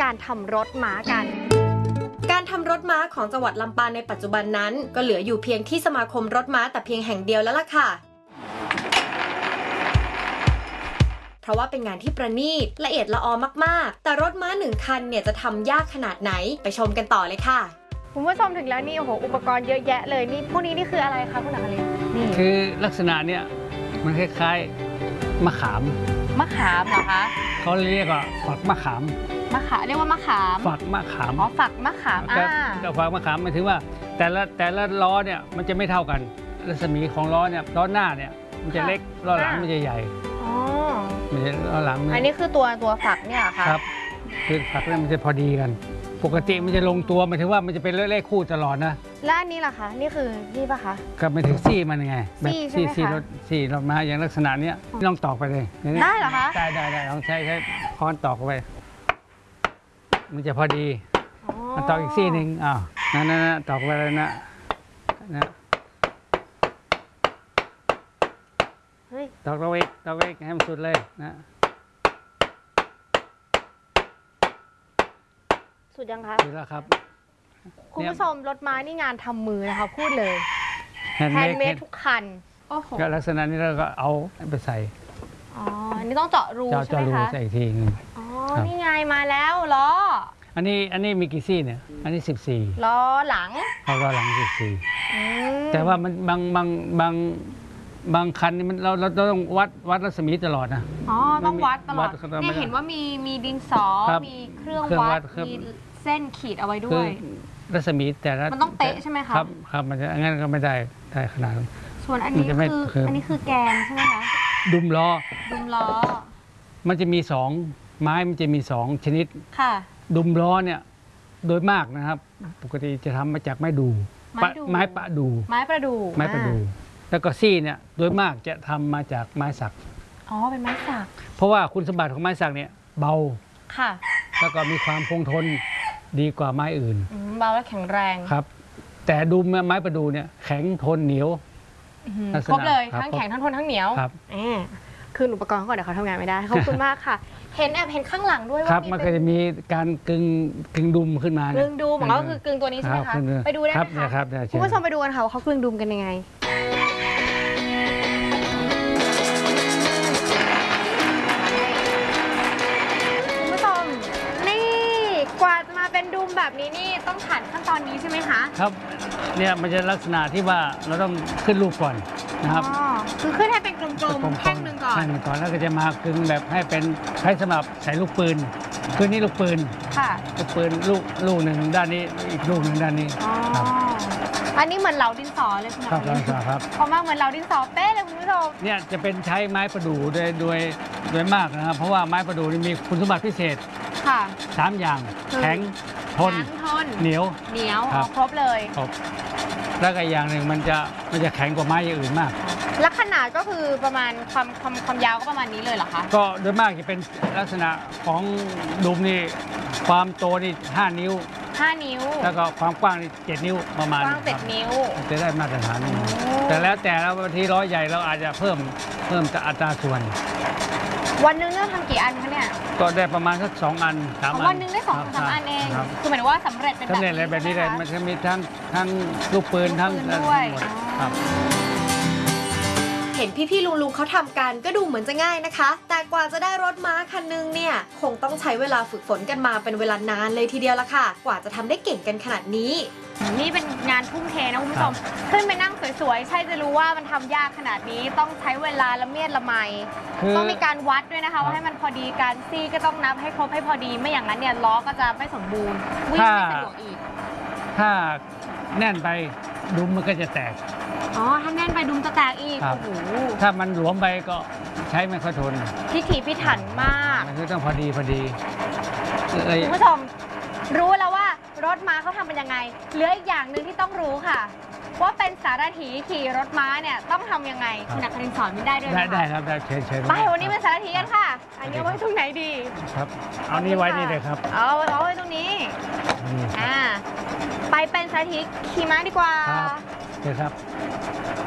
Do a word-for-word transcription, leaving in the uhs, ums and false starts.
การทำรถม้ากันการทำรถม้าของจังหวัดลำปางในปัจจุบันนั้นก็เหลืออยู่เพียงที่สมาคมรถม้าแต่เพียงแห่งเดียวแล้วล่ะค่ะเพราะว่าเป็นงานที่ประณีตละเอียดละออมากๆแต่รถม้าหนึ่งคันเนี่ยจะทำยากขนาดไหนไปชมกันต่อเลยค่ะคุณผู้ชมถึงแล้วนี่โอ้โหอุปกรณ์เยอะแยะเลยนี่พวกนี้นี่คืออะไรคะคุณอัครลินนี่คือลักษณะเนี่ยมันคล้ายๆมะขามมะขามเหรอคะเขาเรียกว่าฝักมะขามมะขามเรียกว่ามะขามฝักมะขามอ๋อฝักมะขามอ่าแต่ฝักมะขามหมายถึงว่าแต่ละแต่ละล้อเนี่ยมันจะไม่เท่ากันรัศมีของล้อเนี่ยล้อหน้าเนี่ยมันจะเล็กล้อหลังมันจะใหญ่อ๋อมันจะล้อหลังอันนี้คือตัวตัวฝักเนี่ยค่ะครับคือฝักเนี่ยมันจะพอดีกันปกติมันจะลงตัวหมายถึงว่ามันจะเป็นเลขคู่ตลอดนะและอันนี้ล่ะคะนี่คือนี่ปะคะก็ไม่ถึงซี่มันไงแบบซี่ซี่รถซี่รถมาอย่างลักษณะเนี้ยลองตอกไปเลยได้เหรอคะได้ได้ได้ลองใช้ใช้ค้อนตอกไปมันจะพอดีมันตอกอีกซี่หนึ่งอ้าวนั่นนั่นตอกไปเลยนะนะตอกเราเองตอกเองให้มันสุดเลยนะสุดยังคะสุดแล้วครับคุณผู้ชมรถม้านี่งานทำมือนะคะพูดเลยแฮนด์เมดทุกคันโอ้โหก็ลักษณะนี้เราก็เอาไปใส่อ๋ออันนี้ต้องเจาะรูใช่ไหมคะเจาะรูใส่อีกทีนึงอ๋อนี่ไงมาแล้วล้ออันนี้อันนี้มีกี่ซี่เนี่ยอันนี้สิบสี่ล้อหลังเอาล้อหลังสิบสี่แต่ว่ามันบางบางบางบางคันนี่มันเราเราต้องวัดวัดรัศมีตลอดนะอ๋อต้องวัดตลอดเนี่ยเห็นว่ามีมีดินสอมีเครื่องวัดมีเส้นขีดเอาไว้ด้วยรัศมีแต่ละมันต้องเป๊ะใช่ไหมคะครับครับมันจะงั้นก็ไม่ได้ได้ขนาดนั้นส่วนอันนี้คืออันนี้คือแกนใช่ไหมคะดุมล้อดุมล้อมันจะมีสองไม้มันจะมีสองชนิดค่ะดุมล้อเนี่ยโดยมากนะครับปกติจะทำมาจากไม้ดูไม้ประดูไม้ประดูไม้ประดูแล้วก็ซี่เนี่ยโดยมากจะทำมาจากไม้สักอ๋อเป็นไม้สักเพราะว่าคุณสมบัติของไม้สักเนี่ยเบาค่ะแล้วก็มีความคงทนดีกว่าไม้อื่นเบาและแข็งแรงครับแต่ดูไม้ประดูเนี่ยแข็งทนเหนียวครบเลยทั้งแข็งทั้งทนทั้งเหนียวครับคืออุปกรณ์ก่อนเดี๋ยวเขาทำงานไม่ได้ขอบคุณมากค่ะเห็นแอบเห็นข้างหลังด้วยว่าครับมันก็จะมีการกึ่งกึ่งดุมขึ้นมากึ่งดุมของเขาคือกึ่งตัวนี้ใช่ไหมคะไปดูได้ไหมคะคุณผู้ชมไปดูกันค่ะว่าเขากึ่งดุมกันยังไงเป็นดุมแบบนี้นี่ต้องผ่านขั้นตอนนี้ใช่ไหมคะครับเนี่ยมันจะลักษณะที่ว่าเราต้องขึ้นรูปก่อนนะครับอ๋อคือขึ้นให้เป็นกลมๆแท่งหนึ่งก่อนแท่งหนึ่งก่อนแล้วก็จะมากึ่งแบบให้เป็นใช้สำหรับใส่ลูกปืนคือนี่ลูกปืนค่ะลูกปืนลูกลูกหนึ่งด้านนี้อีกลูกหนึ่งด้านนี้ครับอันนี้เหมือนเหลาดินสอเลยคุณครับครับพอมากเหมือนเหลาดินสอเป๊ะเลยคุณผู้ชมเนี่ยจะเป็นใช้ไม้ประดู่โดยโดยโดยมากนะครับเพราะว่าไม้ประดู่นี่มีคุณสมบัติพิเศษค่ะสามอย่างแข็งทนเหนียวเหนียวครบเลยครบแล้วก็อย่างหนึ่งมันจะมันจะแข็งกว่าไม้อย่างอื่นมากและขนาดก็คือประมาณความความความยาวก็ประมาณนี้เลยเหรอคะก็โดยมากจะเป็นลักษณะของดุมนี่ความโตนี่ห้านิ้วห้านิ้วแล้วก็ความกว้างนี่เจ็ดนิ้วประมาณกว้างเจ็ดนิ้วจะได้มาตรฐานแต่แล้วแต่แล้วบางทีล้อใหญ่เราอาจจะเพิ่มเพิ่มอัตราส่วนวันหนึ่งเนี่ยทำกี่อันคะเนี่ยก็ได้ประมาณสักสองอันสามอันวันหนึ่งได้สองสามอันเองคือหมายถึงว่าสำเร็จเป็นแบบนี้สำเร็จเลยแบบนี้เลยมันจะมีทั้งทั้งลูกปืนทั้งด้วยครับเห็นพี่ๆลุงๆเขาทำกันก็ดูเหมือนจะง่ายนะคะแต่กว่าจะได้รถม้าคันนึงเนี่ยคงต้องใช้เวลาฝึกฝนกันมาเป็นเวลานานเลยทีเดียวละค่ะกว่าจะทำได้เก่งกันขนาดนี้นี่เป็นงานทุ่มเทนะคุณผู้ชมขึ้นไปนั่งสวยๆใช่จะรู้ว่ามันทำยากขนาดนี้ต้องใช้เวลาละเมียดละไมต้องมีการวัดด้วยนะคะว่าให้มันพอดีการซี่ก็ต้องนับให้ครบให้พอดีไม่อย่างนั้นเนี่ยล้อก็จะไม่สมบูรณ์วิ่งไม่สะดวกอีกถ้าแน่นไปดุมมันก็จะแตกอ๋อถ้าแน่นไปดุมจะแตกอีกโอ้โหถ้ามันหลวมไปก็ใช้ไม่ค่อยทนพิถีพิถันมากคือต้องพอดีพอดีคุณผู้ชมรู้แล้วว่ารถม้าเขาทำเป็นยังไงเหลืออีกอย่างหนึ่งที่ต้องรู้ค่ะว่าเป็นสารถีขี่รถม้าเนี่ยต้องทำยังไงคุณอัครลินสอนไม่ได้ด้วยไหมได้ได้ครับได้เชิญเชิญไปวันนี้เป็นสารถีกันค่ะอันนี้ไว้ตรงไหนดีครับเอานี่ไว้นี่เลยครับเอาเอาไว้ตรงนี้อ่าไปเป็นสารถีขี่ม้าดีกว่าเชิญครับ